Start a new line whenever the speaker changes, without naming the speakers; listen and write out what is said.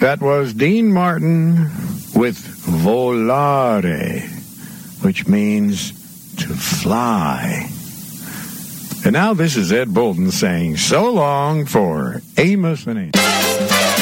That was Dean Martin with Volare, which means to fly. And now this is Ed Bolton saying so long for Amos and Amos.